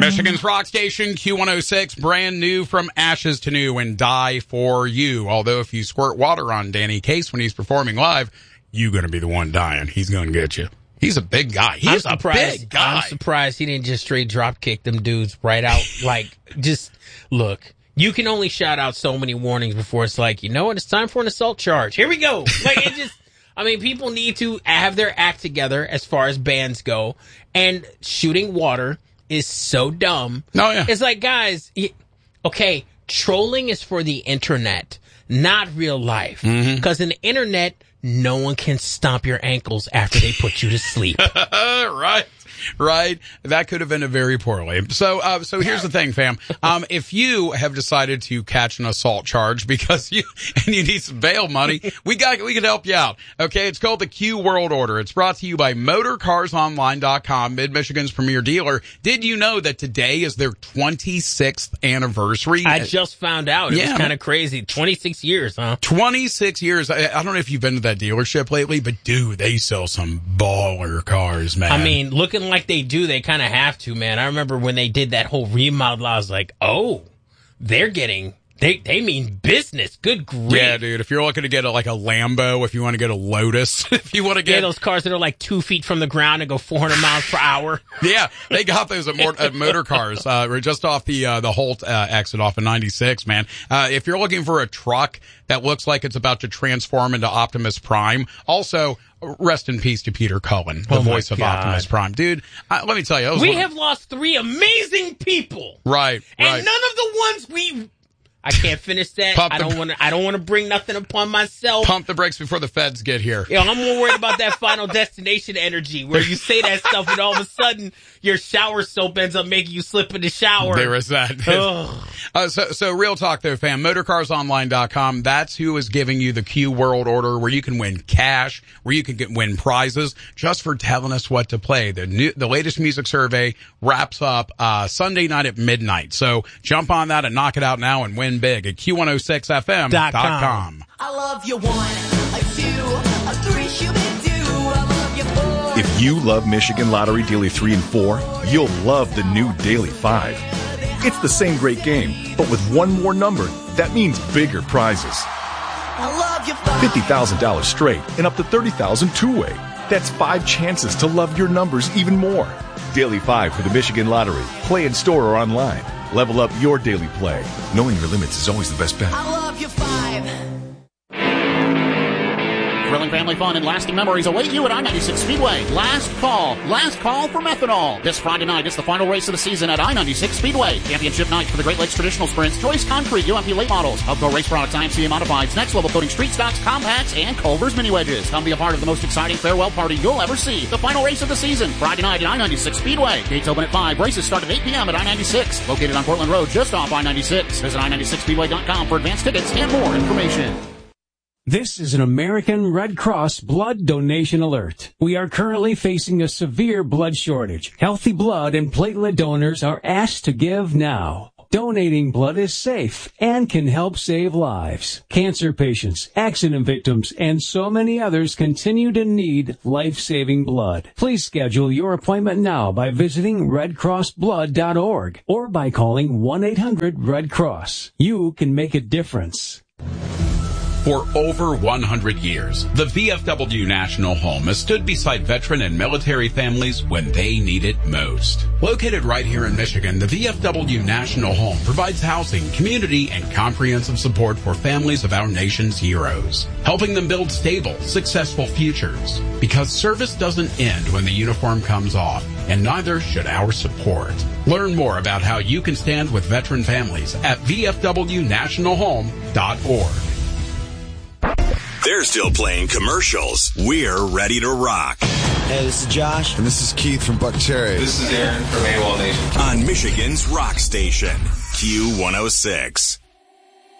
Michigan's Rock Station, Q106, brand new from ashes to new, and Die For You. Although if you squirt water on Danny Case when he's performing live, you're going to be the one dying. He's going to get you. He's a big guy. He's a big guy. I'm surprised he didn't just straight drop kick them dudes right out. Look, you can only shout out so many warnings before it's like, you know what, it's time for an assault charge. Here we go. People need to have their act together as far as bands go, and shooting water is so dumb. Oh, yeah. It's like, guys, okay, trolling is for the internet, not real life. Because in the internet, no one can stomp your ankles after they put you to sleep. Right. That could have ended very poorly. So here's the thing, fam. If you have decided to catch an assault charge because you need some bail money, we can help you out. Okay. It's called the Q World Order. It's brought to you by MotorCarsOnline.com, Mid-Michigan's premier dealer. Did you know that today is their 26th anniversary? I just found out. It was kind of crazy. 26 years, huh? 26 years. I don't know if you've been to that dealership lately, but dude, they sell some baller cars, man. I mean, looking like they do, they kind of have to, man. I remember when they did that whole remodel, I was like, oh, they mean business. Good grief. Yeah, dude, if you're looking to get a Lambo, if you want to get a Lotus, if you want to get those cars that are like 2 feet from the ground and go 400 miles per hour. Yeah, they got those at Motor Cars, just off the Holt exit off of 96, man. If you're looking for a truck that looks like it's about to transform into Optimus Prime, also, rest in peace to Peter Cullen, the voice of Optimus Prime. Dude, let me tell you. We have lost 3 amazing people. Right. And none of the ones I can't finish that. I don't want to bring nothing upon myself. Pump the brakes before the feds get here. I'm more worried about that Final Destination energy where you say that stuff and all of a sudden your shower soap ends up making you slip in the shower. There is that. So real talk though, fam. MotorCarsOnline.com. That's who is giving you the Q World Order, where you can win cash, where you can win prizes just for telling us what to play. The latest music survey wraps up Sunday night at midnight. So jump on that and knock it out now and win big at Q106FM.com. I love you 1, a 2, a 3, shoo-be-doo. I love you 4. If you love Michigan Lottery Daily 3 and 4, you'll love the new Daily 5. It's the same great game, but with one more number, that means bigger prizes. I love you 5. $50,000 straight and up to $30,000 two-way. That's 5 chances to love your numbers even more. Daily 5 for the Michigan Lottery. Play in store or online. Level up your daily play. Knowing your limits is always the best bet. I love you 5. Thrilling family fun and lasting memories await you at I-96 Speedway. Last call for methanol. This Friday night is the final race of the season at I-96 Speedway. Championship night for the Great Lakes Traditional Sprints, Choice Concrete, UMP Late Models, Hubco Race Products, IMCA Modifieds, Next Level Coating, Street Stocks, Compacts, and Culver's Mini Wedges. Come be a part of the most exciting farewell party you'll ever see. The final race of the season, Friday night at I-96 Speedway. Gates open at 5. Races start at 8 p.m. at I-96. Located on Portland Road, just off I-96. Visit I-96Speedway.com for advanced tickets and more information. This is an American Red Cross blood donation alert. We are currently facing a severe blood shortage. Healthy blood and platelet donors are asked to give now. Donating blood is safe and can help save lives. Cancer patients, accident victims, and so many others continue to need life-saving blood. Please schedule your appointment now by visiting redcrossblood.org or by calling 1-800-RED-CROSS. You can make a difference. For over 100 years, the VFW National Home has stood beside veteran and military families when they need it most. Located right here in Michigan, the VFW National Home provides housing, community, and comprehensive support for families of our nation's heroes, helping them build stable, successful futures. Because service doesn't end when the uniform comes off, and neither should our support. Learn more about how you can stand with veteran families at VFWNationalHome.org. They're still playing commercials. We're ready to rock. Hey, this is Josh. And this is Keith from Buck Cherry. This is Aaron from AWOL Nation. On Michigan's Rock Station, Q106.